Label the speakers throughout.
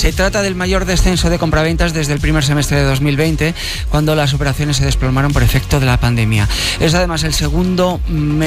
Speaker 1: Se trata del mayor descenso de compraventas desde el primer semestre de 2020, cuando las operaciones se desplomaron por efecto de la pandemia. Es además el segundo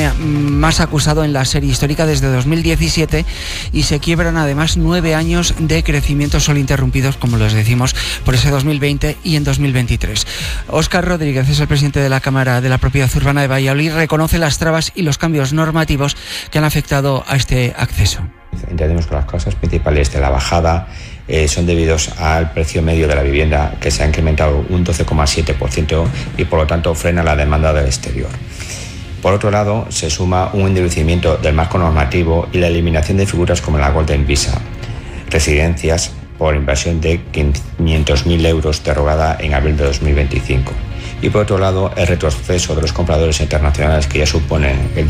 Speaker 1: más acusado en la serie histórica desde 2017 y se quiebran además 9 años de crecimiento solo interrumpidos, como les decimos, por ese 2020 y en 2023. Óscar Rodríguez es el presidente de la Cámara de la Propiedad Urbana de Valladolid. Reconoce las trabas y los cambios normativos que han afectado a este acceso.
Speaker 2: Entendemos que las causas principales de la bajada son debidos al precio medio de la vivienda, que se ha incrementado un 12,7% y por lo tanto frena la demanda del exterior. Por otro lado, se suma un endurecimiento del marco normativo y la eliminación de figuras como la Golden Visa, residencias por inversión de 500.000 euros derogada en abril de 2025. Y por otro lado, el retroceso de los compradores internacionales, que ya suponen el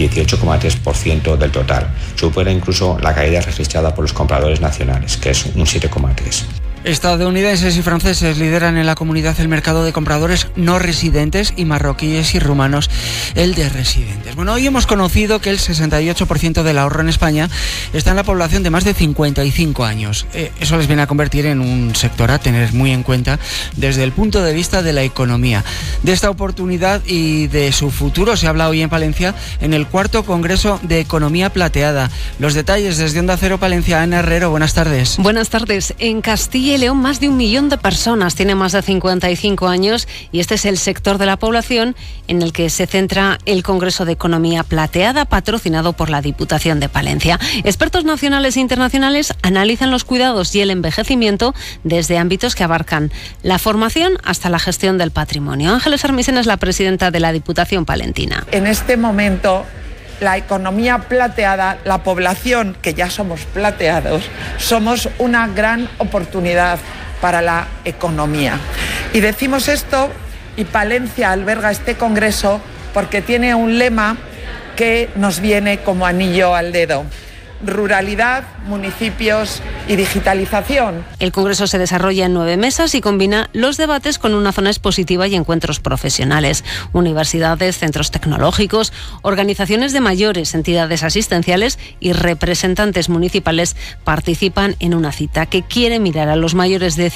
Speaker 2: 18,3% del total. Supera incluso la caída registrada por los compradores nacionales, que es un 7,3%.
Speaker 1: Estadounidenses y franceses lideran en la comunidad el mercado de compradores no residentes y marroquíes y rumanos el de residentes. Bueno, hoy hemos conocido que el 68% del ahorro en España está en la población de más de 55 años. Eso les viene a convertir en un sector a tener muy en cuenta desde el punto de vista de la economía. De esta oportunidad y de su futuro se habla hoy en Palencia en el 4º Congreso de Economía Plateada. Los detalles desde Onda Cero Palencia. Ana Herrero, buenas tardes.
Speaker 3: Buenas tardes. En Castilla y León, más de 1 millón de personas tienen más de 55 años y este es el sector de la población en el que se centra el Congreso de Economía Plateada, patrocinado por la Diputación de Palencia. Expertos nacionales e internacionales analizan los cuidados y el envejecimiento desde ámbitos que abarcan la formación hasta la gestión del patrimonio. Ángeles Armisen es la presidenta de la Diputación palentina.
Speaker 4: En este momento, la economía plateada, la población que ya somos plateados, somos una gran oportunidad para la economía. Y decimos esto, y Palencia alberga este congreso porque tiene un lema que nos viene como anillo al dedo: ruralidad, municipios y digitalización.
Speaker 3: El congreso se desarrolla en 9 mesas y combina los debates con una zona expositiva y encuentros profesionales. Universidades, centros tecnológicos, organizaciones de mayores, entidades asistenciales y representantes municipales participan en una cita que quiere mirar a los mayores de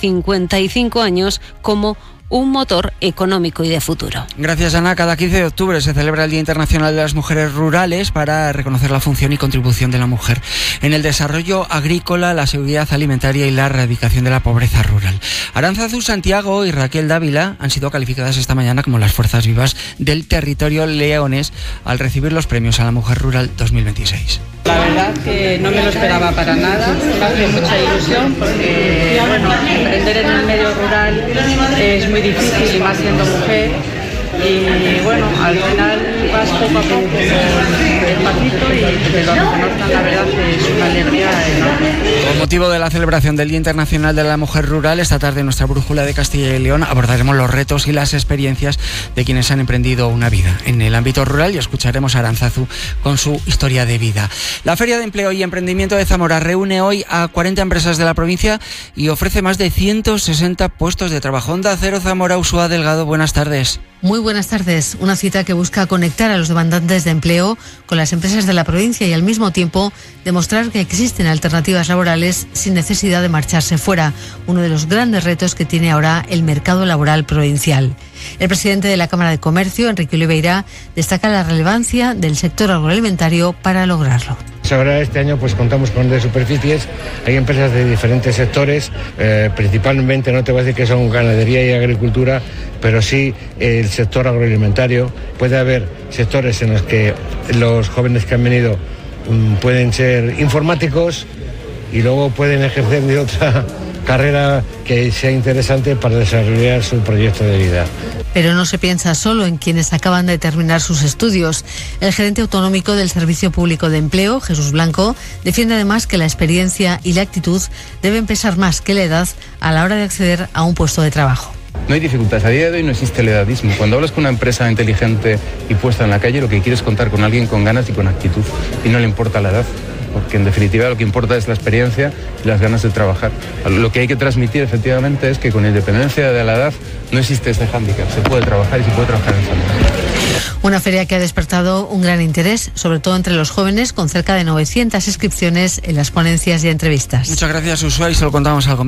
Speaker 3: 55 años como un motor económico y de futuro.
Speaker 1: Gracias, Ana. Cada 15 de octubre se celebra el Día Internacional de las Mujeres Rurales para reconocer la función y contribución de la mujer en el desarrollo agrícola, la seguridad alimentaria y la erradicación de la pobreza rural. Arantzazu Santiago y Raquel Dávila han sido calificadas esta mañana como las fuerzas vivas del territorio leonés al recibir los premios a la mujer rural 2026.
Speaker 5: La verdad que no me lo esperaba para nada, me hace mucha ilusión porque emprender en el medio rural es muy difícil y más siendo mujer y al final vas poco a poco despacito y que lo reconozcan, la verdad es una alegría enorme.
Speaker 1: Con motivo de la celebración del Día Internacional de la Mujer Rural, esta tarde en nuestra brújula de Castilla y León abordaremos los retos y las experiencias de quienes han emprendido una vida en el ámbito rural y escucharemos a Arantzazu con su historia de vida. La Feria de Empleo y Emprendimiento de Zamora reúne hoy a 40 empresas de la provincia y ofrece más de 160 puestos de trabajo. Onda Cero Zamora, Ursúa Delgado, buenas tardes.
Speaker 6: Muy buenas tardes. Una cita que busca conectar a los demandantes de empleo con las empresas de la provincia y al mismo tiempo demostrar que existen alternativas laborales sin necesidad de marcharse fuera, uno de los grandes retos que tiene ahora el mercado laboral provincial. El presidente de la Cámara de Comercio, Enrique Oliveira, destaca la relevancia del sector agroalimentario para lograrlo.
Speaker 7: Ahora este año contamos con de superficies, hay empresas de diferentes sectores, principalmente no te voy a decir que son ganadería y agricultura, pero sí el sector agroalimentario. Puede haber sectores en los que los jóvenes que han venido pueden ser informáticos y luego pueden ejercer de otra carrera que sea interesante para desarrollar su proyecto de vida.
Speaker 6: Pero no se piensa solo en quienes acaban de terminar sus estudios. El gerente autonómico del Servicio Público de Empleo, Jesús Blanco, defiende además que la experiencia y la actitud deben pesar más que la edad a la hora de acceder a un puesto de trabajo.
Speaker 8: No hay dificultades. A día de hoy no existe el edadismo. Cuando hablas con una empresa inteligente y puesta en la calle, lo que quieres es contar con alguien con ganas y con actitud. Y no le importa la edad, porque en definitiva lo que importa es la experiencia y las ganas de trabajar. Lo que hay que transmitir efectivamente es que con independencia de la edad no existe este hándicap. Se puede trabajar y se puede trabajar en familia.
Speaker 6: Una feria que ha despertado un gran interés, sobre todo entre los jóvenes, con cerca de 900 inscripciones en las ponencias y entrevistas.
Speaker 1: Muchas gracias, Ursúa, y se lo contamos algo.